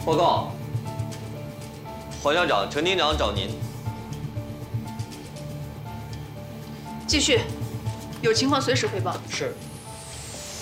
报告，黄校长，陈厅长找您。 继续，有情况随时汇报。 是。